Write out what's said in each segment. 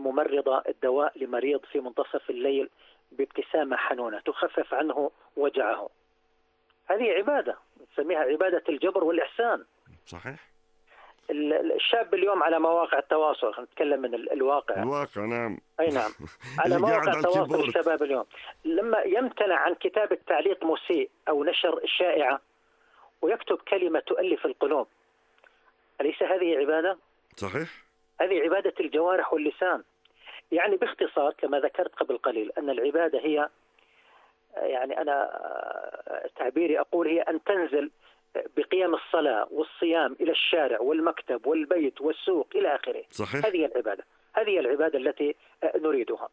الممرضة الدواء لمريض في منتصف الليل بابتسامة حنونة تخفف عنه وجعه. هذه عبادة نسميها عبادة الجبر والإحسان. صحيح. الشاب اليوم على مواقع التواصل، خلينا نتكلم من الواقع. نعم. أي نعم. على مواقع التواصل الشباب اليوم لما يمتنع عن كتابة تعليق مسيء أو نشر شائعة ويكتب كلمة تؤلف القلوب، أليس هذه عبادة؟ صحيح. هذه عبادة الجوارح واللسان. يعني باختصار كما ذكرت قبل قليل أن العبادة هي، يعني أنا تعبيري أقول هي أن تنزل بقيام الصلاة والصيام إلى الشارع والمكتب والبيت والسوق إلى آخره. صحيح. هذه العبادة، هذه العبادة التي نريدها.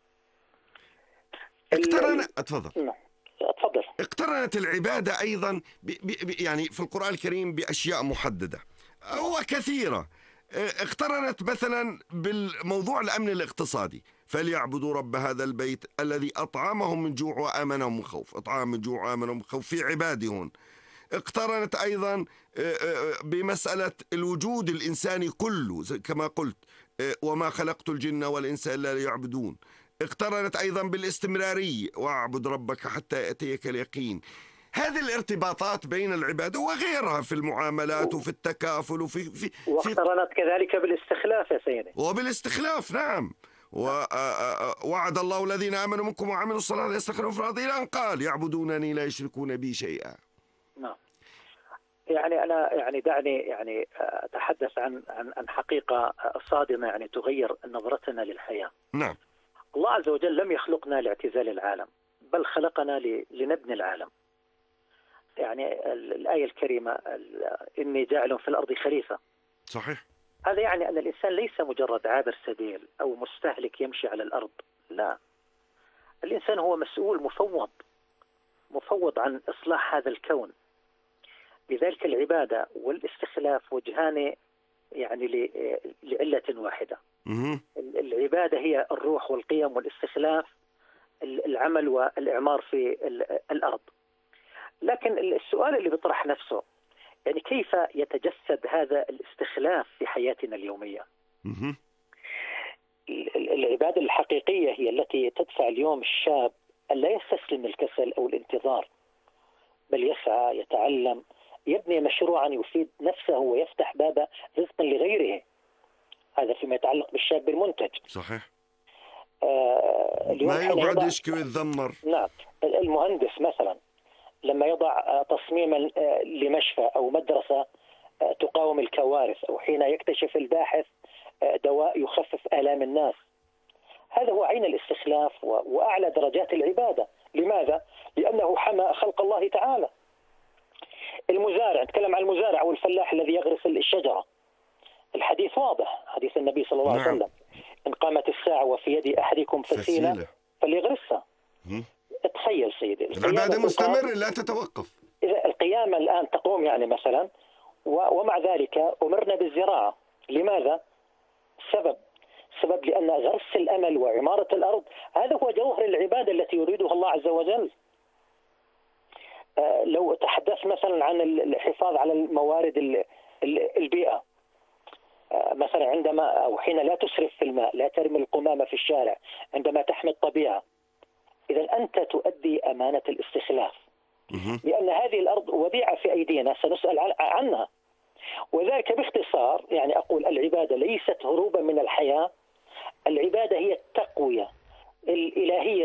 تفضل. تفضل. اقترنت العبادة أيضا يعني في القرآن الكريم بأشياء محددة وكثيرة. اقترنت مثلا بالموضوع الأمن الاقتصادي، فليعبدوا رب هذا البيت الذي أطعمهم من جوع وآمنهم من خوف. أطعم من جوع وآمنهم من خوف في عبادهم. اقترنت أيضا بمسألة الوجود الإنساني كله كما قلت، وما خلقت الجن والإنس إلا ليعبدون. اقترنت أيضا بالاستمرارية، واعبد ربك حتى يأتيك اليقين. هذه الارتباطات بين العبادة وغيرها في المعاملات وفي التكافل واقترنت كذلك بالاستخلاف يا سيدي. وبالاستخلاف نعم. وعد الله الذين آمنوا منكم وعملوا الصلاة ليستخلفوا في الأرض إلى أن قال يعبدونني لا يشركون بي شيئا. نعم. يعني أنا دعني أتحدث عن حقيقة صادمة تغير نظرتنا للحياة. نعم. الله عز وجل لم يخلقنا لاعتزال العالم، بل خلقنا لنبني العالم. يعني الآية الكريمة إني جاعل في الأرض خليفة. صحيح. هذا يعني أن الإنسان ليس مجرد عابر سبيل أو مستهلك يمشي على الأرض، لا، الإنسان هو مسؤول مفوض عن إصلاح هذا الكون. لذلك العبادة والاستخلاف وجهان لعلة واحدة. العبادة هي الروح والقيم، والاستخلاف العمل والإعمار في الأرض. لكن السؤال اللي بيطرح نفسه يعني كيف يتجسد هذا الاستخلاف في حياتنا اليومية؟ العبادة الحقيقية هي التي تدفع اليوم الشاب أن لا يستسلم للكسل أو الانتظار، بل يسعى، يتعلم، يبني مشروعا يفيد نفسه ويفتح باب رزق لغيره. هذا فيما يتعلق بالشاب المنتج. صحيح. اليوم ما يقعد يشكي ويتذمر. نعم. المهندس مثلا لما يضع تصميما لمشفى أو مدرسة تقاوم الكوارث، أو حين يكتشف الباحث دواء يخفف آلام الناس، هذا هو عين الاستخلاف وأعلى درجات العبادة. لماذا؟ لأنه حمى خلق الله تعالى. المزارع، نتكلم عن المزارع أو الفلاح الذي يغرس الشجرة، الحديث واضح، حديث النبي صلى الله عليه وسلم: إن قامت الساعة وفي يد أحدكم فسيلة فليغرسها. تخيل سيدي، العبادة مستمرة لا تتوقف. إذا القيامة الآن تقوم مثلا، ومع ذلك أمرنا بالزراعة. لماذا؟ سبب لأن غرس الأمل وعمارة الأرض هذا هو جوهر العبادة التي يريدها الله عز وجل. لو تحدث مثلا عن الحفاظ على الموارد البيئة، مثلا عندما أو حين لا تسرف في الماء، لا ترمي القمامة في الشارع، عندما تحمي الطبيعة، إذا أنت تؤدي أمانة الاستخلاف، لأن هذه الأرض وديعة في أيدينا سنسأل عنها. وذلك باختصار أقول العبادة ليست هروبا من الحياة، العبادة هي التقوية الإلهية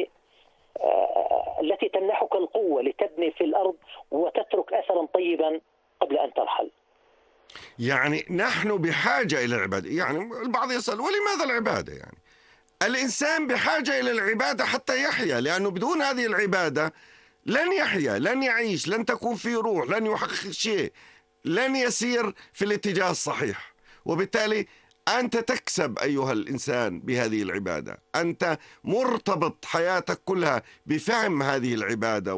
التي تمنحك القوة لتبني في الأرض وتترك أثرا طيبا قبل أن ترحل. يعني نحن بحاجة إلى العبادة. البعض يسأل ولماذا العبادة؟ الإنسان بحاجة إلى العبادة حتى يحيا، لأنه بدون هذه العبادة لن يحيا، لن يعيش، لن تكون فيه روح، لن يحقق شيء، لن يسير في الاتجاه الصحيح. وبالتالي أنت تكسب أيها الإنسان بهذه العبادة، أنت مرتبط حياتك كلها بفهم هذه العبادة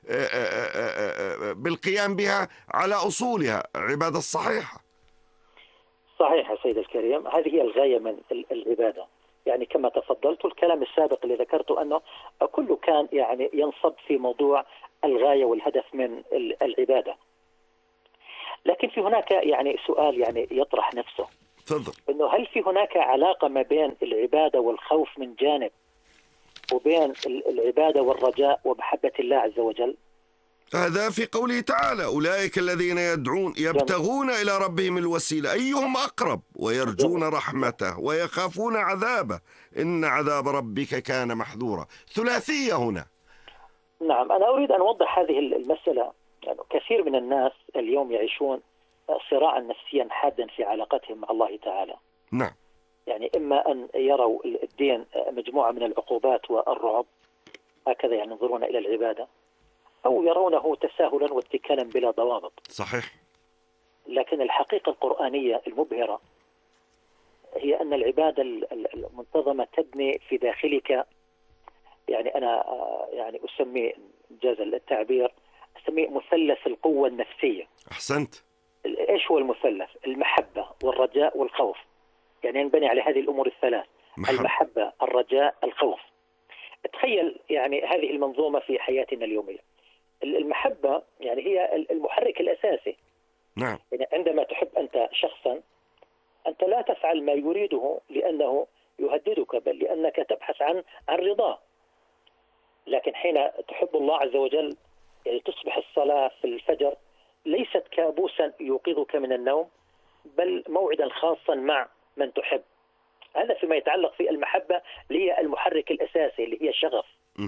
وبالقيام بها على أصولها، العبادة الصحيحة. صحيح يا سيد الكريم، هذه هي الغاية من العبادة. كما تفضلت، الكلام السابق اللي ذكرته أنه كله كان ينصب في موضوع الغاية والهدف من العبادة. لكن في هناك سؤال يطرح نفسه، تفضل. إنه هل في هناك علاقة ما بين العبادة والخوف من جانب، وبين العبادة والرجاء ومحبة الله عز وجل؟ هذا في قوله تعالى: أولئك الذين يدعون يبتغون إلى ربهم الوسيلة أيهم أقرب ويرجون رحمته ويخافون عذابه إن عذاب ربك كان محذورا. ثلاثية هنا. نعم، أنا أريد أن أوضح هذه المسألة. يعني كثير من الناس اليوم يعيشون صراعا نفسيا حادا في علاقتهم مع الله تعالى. نعم. يعني إما أن يروا الدين مجموعة من العقوبات والرعب، هكذا يعني ينظرون إلى العبادة، أو يرونه تساهلا واتكالا بلا ضوابط. صحيح. لكن الحقيقة القرآنية المبهرة هي أن العبادة المنتظمة تبني في داخلك، يعني أنا يعني أسمي جاز التعبير، أسميه مثلث القوة النفسية. أحسنت. إيش هو المثلث؟ المحبة والرجاء والخوف. يعني ينبني على هذه الأمور الثلاث: المحبة، الرجاء، الخوف. تخيل يعني هذه المنظومة في حياتنا اليومية. المحبة يعني هي المحرك الأساسي. نعم. يعني عندما تحب أنت شخصا، أنت لا تفعل ما يريده لأنه يهددك، بل لأنك تبحث عن رضاه. لكن حين تحب الله عز وجل، يعني تصبح الصلاة في الفجر ليست كابوسا يوقظك من النوم، بل موعدا خاصا مع من تحب. هذا فيما يتعلق في المحبة، اللي هي المحرك الأساسي، اللي هي الشغف.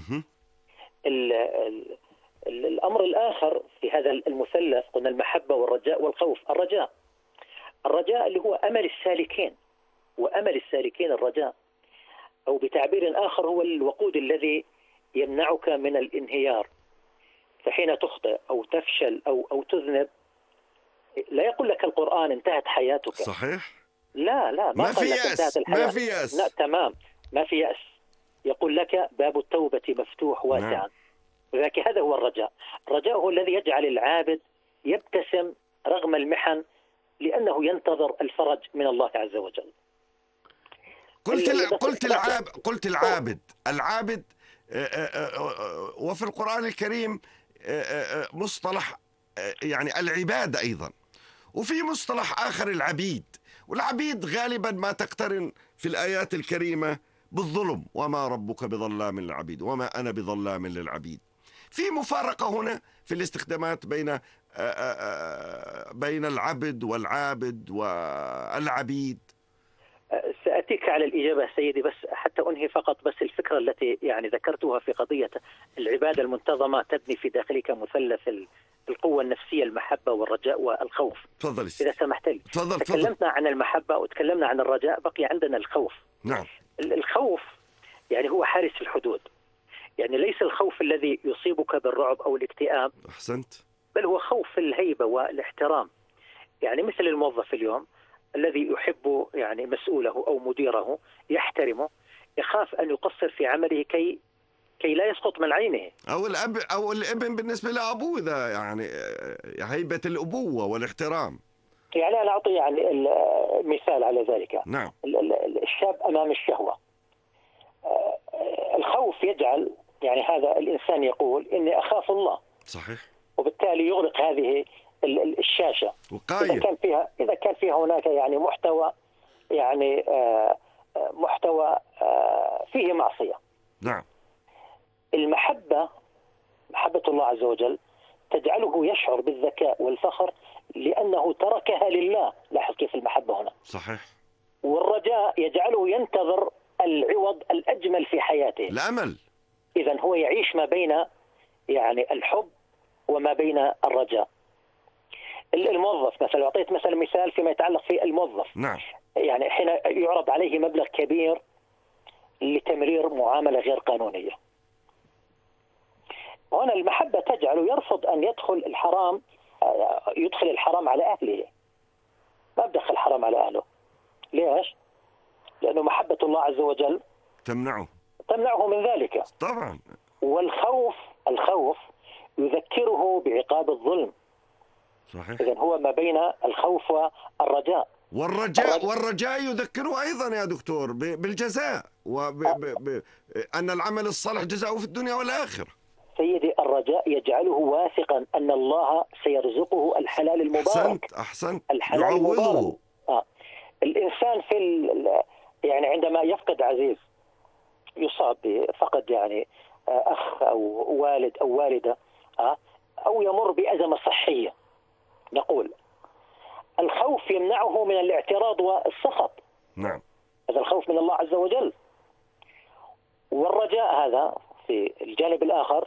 الأمر الآخر في هذا المثلث، قلنا المحبة والرجاء والخوف. الرجاء اللي هو أمل السالكين، وأمل السالكين الرجاء، أو بتعبير آخر هو الوقود الذي يمنعك من الانهيار. فحين تخطئ أو تفشل أو تذنب، لا يقول لك القرآن انتهت حياتك. صحيح. لا ما في يأس. ما في يأس. لا، تمام، ما في يأس. يقول لك باب التوبة مفتوح واسعا. نعم. لذلك هذا هو الرجاء. الرجاء هو الذي يجعل العابد يبتسم رغم المحن، لأنه ينتظر الفرج من الله عز وجل. قلت العابد وفي القرآن الكريم مصطلح يعني العبادة أيضا، وفي مصطلح آخر العبيد. والعبيد غالبا ما تقترن في الآيات الكريمة بالظلم: وما ربك بظلام للعبيد، وما أنا بظلام للعبيد. في مفارقة هنا في الاستخدامات بين العبد والعابد والعبيد. سأتيك على الإجابة سيدي، بس حتى أنهي فقط بس الفكرة التي يعني ذكرتها في قضية العبادة المنتظمة تبني في داخلك مثلث القوة النفسية: المحبة والرجاء والخوف. تفضل إذا سمحت لي. تكلمنا عن المحبة وتكلمنا عن الرجاء، بقي عندنا الخوف. نعم. الخوف يعني هو حارس الحدود. يعني ليس الخوف الذي يصيبك بالرعب أو الاكتئاب. أحسنت. بل هو خوف الهيبة والاحترام. يعني مثل الموظف اليوم الذي يحب يعني مسؤوله أو مديره، يحترمه، يخاف أن يقصر في عمله كي لا يسقط من عينه. أو الابن بالنسبة لأبوه، إذا يعني هيبة الأبوة والاحترام. يعني أنا أعطي يعني مثال على ذلك. نعم. الشاب أمام الشهوة، الخوف يجعل يعني هذا الإنسان يقول إني أخاف الله. صحيح. وبالتالي يغلق هذه الشاشة. إذا كان فيها هناك يعني محتوى فيه معصية. نعم. المحبة، محبة الله عز وجل، تجعله يشعر بالذكاء والفخر لأنه تركها لله. لاحظ كيف المحبة هنا. صحيح. والرجاء يجعله ينتظر العوض الأجمل في حياته، الأمل. إذن هو يعيش ما بين يعني الحب وما بين الرجاء. الموظف مثلا، أعطيت مثال فيما يتعلق في الموظف. نعم. يعني حين يعرض عليه مبلغ كبير لتمرير معاملة غير قانونية، هنا المحبة تجعله يرفض أن يدخل الحرام على أهله. ما بدخل الحرام على أهله. ليش؟ لأنه محبة الله عز وجل تمنعه من ذلك. طبعا. الخوف يذكره بعقاب الظلم. صحيح. إذن هو ما بين الخوف والرجاء. والرجاء يذكره أيضا يا دكتور بالجزاء، أن العمل الصالح جزاؤه في الدنيا والآخرة. سيدي، الرجاء يجعله واثقا أن الله سيرزقه الحلال المبارك. أحسنت. الحلال المبارك. الإنسان يعني عندما يفقد عزيز، يصاب بفقد يعني أخ أو والد أو والدة، أو يمر بأزمة صحية، نقول الخوف يمنعه من الاعتراض والسخط. نعم. هذا الخوف من الله عز وجل. والرجاء هذا في الجانب الآخر،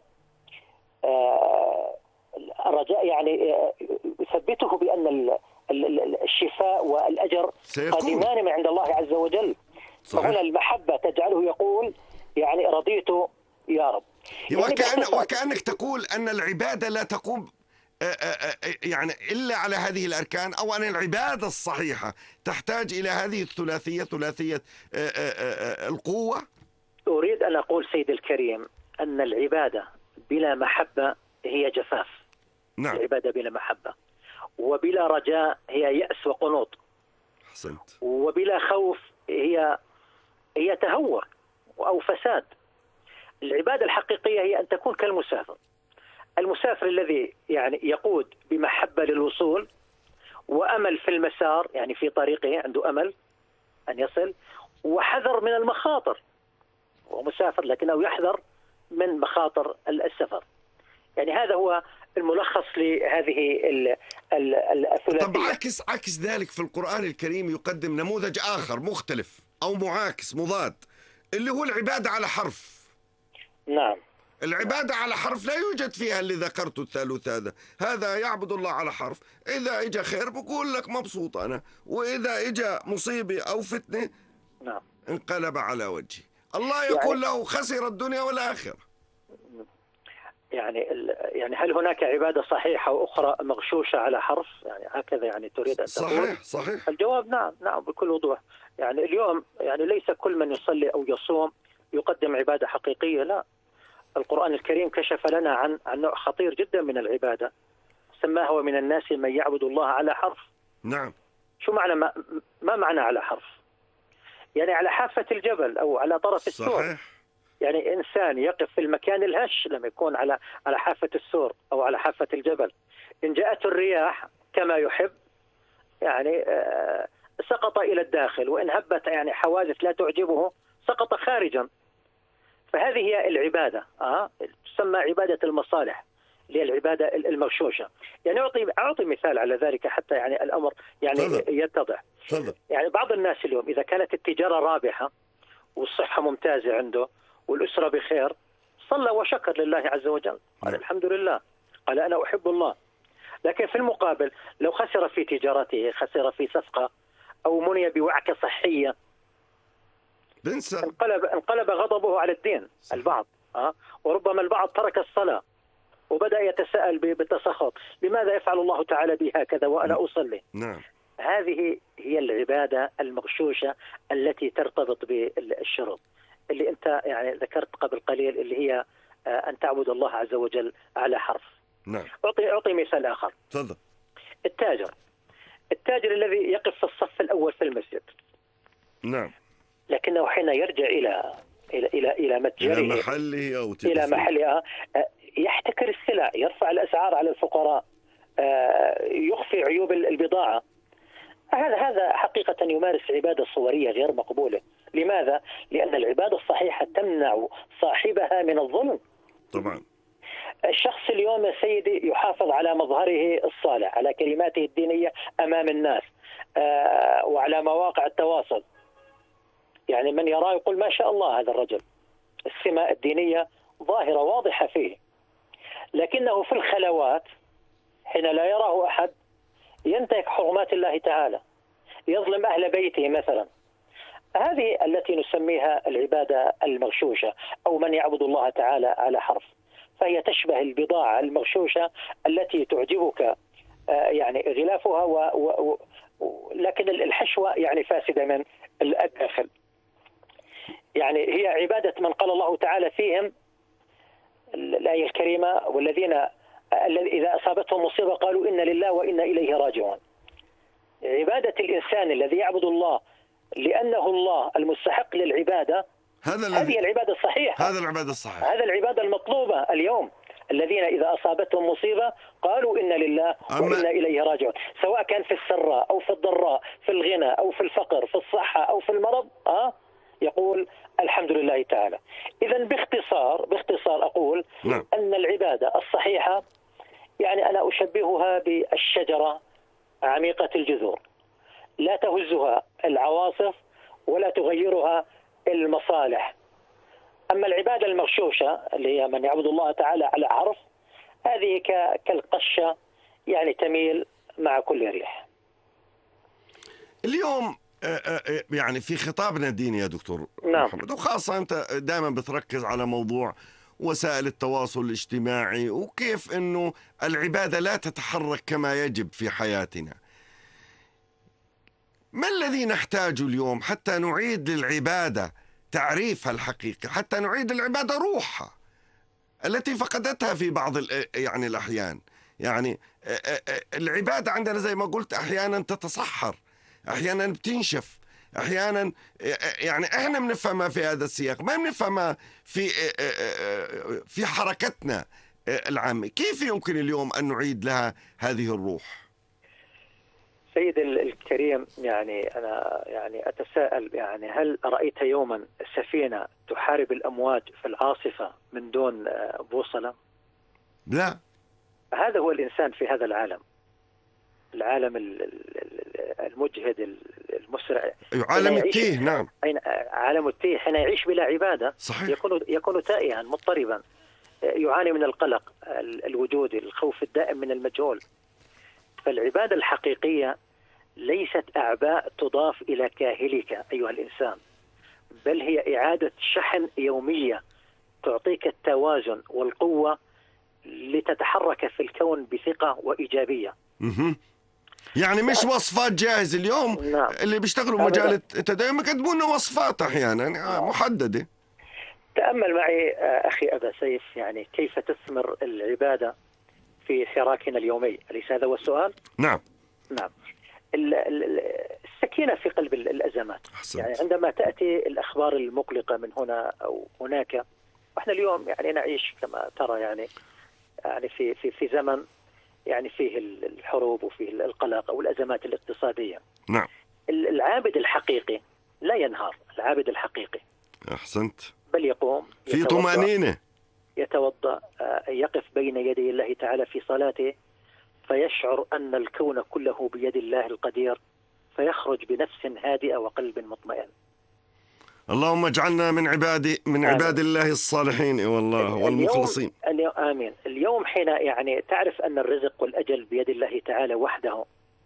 الرجاء يعني يثبته بأن الشفاء والأجر قادمان من عند الله عز وجل. فهنا المحبة تجعله يقول يعني رضيت يا رب. وكأنك تقول أن العبادة لا تقوم يعني إلا على هذه الأركان، أو أن العبادة الصحيحة تحتاج إلى هذه الثلاثية، ثلاثية القوة. أريد أن أقول سيد الكريم أن العبادة بلا محبة هي جفاف. نعم. العبادة بلا محبة، وبلا رجاء هي يأس وقنوط. أحسنت. وبلا خوف هي تهور أو فساد. العبادة الحقيقية هي أن تكون كالمسافر، المسافر الذي يعني يقود بمحبة للوصول وأمل في المسار، يعني في طريقه عنده أمل أن يصل، وحذر من المخاطر. هو مسافر لكنه يحذر من مخاطر السفر. يعني هذا هو الملخص لهذه الثلاثية. طب عكس ذلك في القرآن الكريم يقدم نموذج آخر مختلف أو معاكس مضاد، اللي هو العبادة على حرف. نعم. العبادة على حرف لا يوجد فيها اللي ذكرته الثالث هذا يعبد الله على حرف. إذا إجا خير بقول لك مبسوط أنا، وإذا إجا مصيبة أو فتنة نعم انقلب على وجهه. الله يقول له خسر الدنيا والآخرة. يعني هل هناك عبادة صحيحة وأخرى مغشوشة على حرف؟ يعني هكذا يعني تريد أن تقول؟ صحيح. الجواب نعم بكل وضوح. يعني اليوم يعني ليس كل من يصلي أو يصوم يقدم عبادة حقيقية، لا. القرآن الكريم كشف لنا عن نوع خطير جدا من العبادة، سماه ومن الناس من يعبد الله على حرف. نعم. شو معنى ما معنى على حرف؟ يعني على حافة الجبل أو على طرف السور. صحيح. يعني إنسان يقف في المكان الهش لما يكون على حافة السور أو على حافة الجبل، إن جاءته الرياح كما يحب يعني سقط إلى الداخل، وإن هبت يعني حوادث لا تعجبه سقط خارجا. فهذه هي العبادة، تسمى عبادة المصالح، اللي هي العبادة المغشوشة. يعني أعطي مثال على ذلك حتى يعني الأمر يعني يتضح. يعني بعض الناس اليوم إذا كانت التجارة رابحة والصحة ممتازة عنده والأسرة بخير، صلى وشكر لله عز وجل، قال الحمد لله، قال أنا أحب الله. لكن في المقابل لو خسر في تجارته، خسر في صفقة، أو مني بوعكة صحية، انقلب غضبه على الدين. البعض وربما البعض ترك الصلاة وبدأ يتساءل بتسخط، لماذا يفعل الله تعالى بي هكذا وأنا أصلي؟ نعم. هذه هي العبادة المغشوشة التي ترتبط بالشروط اللي أنت يعني ذكرت قبل قليل، اللي هي أن تعبد الله عز وجل على حرف. نعم. أعطي مثال آخر. تفضل. التاجر الذي يقف في الصف الأول في المسجد. نعم. لكنه حين يرجع إلى متجره، إلى محله يحتكر السلع، يرفع الأسعار على الفقراء، يخفي عيوب البضاعة. هذا حقيقة يمارس عبادة صورية غير مقبولة. لماذا؟ لأن العبادة الصحيحة تمنع صاحبها من الظلم. طبعا. الشخص اليوم يا سيدي يحافظ على مظهره الصالح، على كلماته الدينية أمام الناس وعلى مواقع التواصل. يعني من يراه يقول ما شاء الله هذا الرجل، السمة الدينية ظاهرة واضحة فيه. لكنه في الخلوات حين لا يراه أحد ينتهك حرمات الله تعالى، يظلم أهل بيته مثلا. هذه التي نسميها العبادة المغشوشة، أو من يعبد الله تعالى على حرف. فهي تشبه البضاعة المغشوشة التي تعجبك يعني غلافها لكن الحشوة يعني فاسدة من الداخل. يعني هي عبادة من قال الله تعالى فيهم الآية الكريمة: والذين إذا أصابتهم مصيبة قالوا إنا لله وإنا إليه راجعون. عبادة الإنسان الذي يعبد الله لأنه الله المستحق للعبادة، هذه العبادة الصحيحة، هذا العبادة الصحيحة، هذا العبادة المطلوبة اليوم. الذين إذا أصابتهم مصيبة قالوا إنا لله وإنا إليه راجعون، سواء كان في السراء أو في الضراء، في الغنى أو في الفقر، في الصحة أو في المرض، يقول الحمد لله تعالى. إذا باختصار أقول أن العبادة الصحيحة يعني أنا أشبهها بالشجرة عميقة الجذور، لا تهزها العواصف ولا تغيرها المصالح. أما العبادة المغشوشة اللي هي من يعبد الله تعالى على عرف، هذه كالقشة يعني تميل مع كل ريح. اليوم يعني في خطابنا الديني يا دكتور محمد، وخاصة أنت دائما بتركز على موضوع وسائل التواصل الاجتماعي وكيف أنه العبادة لا تتحرك كما يجب في حياتنا. ما الذي نحتاجه اليوم حتى نعيد للعبادة تعريفها الحقيقي، حتى نعيد للعبادة روحها التي فقدتها في بعض يعني الأحيان؟ يعني العبادة عندنا زي ما قلت أحيانا تتصحر، أحيانا بتنشف، أحيانا يعني إحنا بنفهمها في هذا السياق، ما بنفهمها في حركتنا العامة. كيف يمكن اليوم أن نعيد لها هذه الروح؟ سيد الكريم، يعني أنا يعني أتساءل، يعني هل رأيت يوما سفينة تحارب الأمواج في العاصفة من دون بوصلة؟ لا. هذا هو الإنسان في هذا العالم المجهد المسرع، عالم التيه. نعم، عالم التيه. حين يعيش بلا عبادة صحيح. يكون تائها مضطربا، يعاني من القلق الوجودي، الخوف الدائم من المجهول. فالعبادة الحقيقية ليست أعباء تضاف إلى كاهلك أيها الإنسان، بل هي إعادة شحن يومية تعطيك التوازن والقوة لتتحرك في الكون بثقة وإيجابية. يعني مش وصفات جاهز اليوم. نعم. اللي بيشتغلوا مجال التدين يقدموا لنا وصفات أحيانا محددة. تأمل معي أخي أبا سيف، يعني كيف تثمر العبادة في حراكنا اليومي، أليس هذا هو السؤال؟ نعم. السكينة في قلب الأزمات. يعني عندما تأتي الأخبار المقلقة من هنا أو هناك، وإحنا اليوم يعني نعيش كما ترى يعني في زمن يعني فيه الحروب وفيه القلق أو الأزمات الاقتصادية. نعم. العابد الحقيقي لا ينهار، العابد الحقيقي أحسنت، بل يقوم في طمأنينة، يتوضأ، يقف بين يدي الله تعالى في صلاته، فيشعر أن الكون كله بيد الله القدير، فيخرج بنفس هادئة وقلب مطمئن. اللهم اجعلنا من عباد الله الصالحين والله والمخلصين. آمين. اليوم حين يعني تعرف أن الرزق والأجل بيد الله تعالى وحده،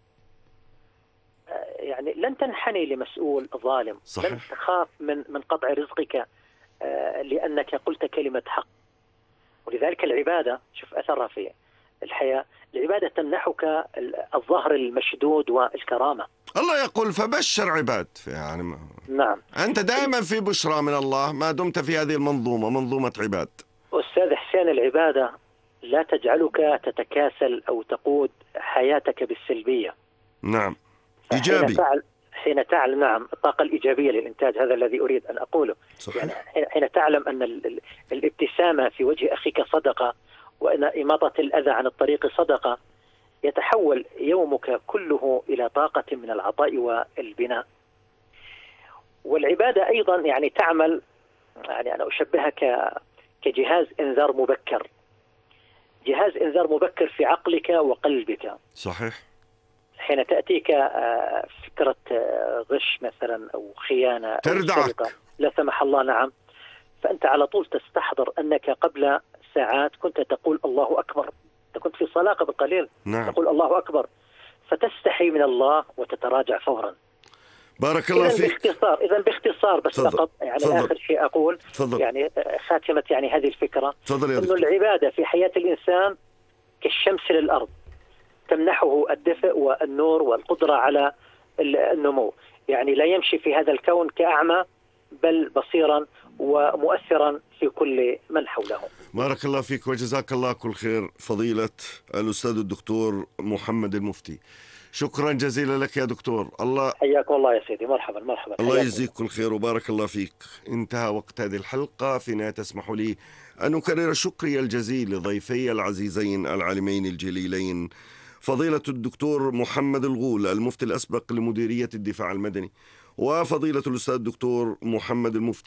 يعني لن تنحني لمسؤول ظالم. صحيح. لن تخاف من قطع رزقك لأنك قلت كلمة حق. ولذلك العبادة، شوف أثرها في الحياة، العبادة تمنحك الظهر المشدود والكرامة. الله يقول فبشر عباد يعني. نعم. أنت دائما في بشرى من الله ما دمت في هذه المنظومة، منظومة عباد. أستاذ حسين، العبادة لا تجعلك تتكاسل أو تقود حياتك بالسلبية. نعم، إيجابي. حين تعلم، نعم، الطاقة الإيجابية للإنتاج، هذا الذي أريد أن أقوله. صحيح. يعني حين تعلم أن الابتسامة في وجه أخيك صدقة، وأن إماطة الأذى عن الطريق صدقة، يتحول يومك كله إلى طاقة من العطاء والبناء. والعبادة أيضا يعني تعمل، يعني أنا أشبهها كجهاز إنذار مبكر، جهاز إنذار مبكر في عقلك وقلبك. صحيح. حين تأتيك فكرة غش مثلا أو خيانة تردعك، أو لا سمح الله، نعم، فأنت على طول تستحضر أنك قبل ساعات كنت تقول الله أكبر، أنت كنت في الصلاة قبل قليل. نعم. تقول الله أكبر، فتستحي من الله وتتراجع فورا. بارك الله فيك. باختصار بس فقط، يعني فضل. آخر شيء أقول، فضل. يعني خاتمة يعني هذه الفكرة، إنه العبادة في حياة الإنسان كالشمس للأرض، تمنحه الدفء والنور والقدرة على النمو. يعني لا يمشي في هذا الكون كأعمى، بل بصيرا ومؤثرا في كل من حوله. بارك الله فيك وجزاك الله كل خير فضيلة الأستاذ الدكتور محمد المفتي. شكرا جزيلا لك يا دكتور. الله حياك الله يا سيدي، مرحبا مرحبا. الله يجزيك كل خير وبارك الله فيك. انتهى وقت هذه الحلقة. في النهاية تسمحوا لي أن أكرر شكري الجزيل لضيفي العزيزين العالمين الجليلين، فضيلة الدكتور محمد الغول المفتي الأسبق لمديرية الدفاع المدني، وفضيلة الأستاذ الدكتور محمد المفتي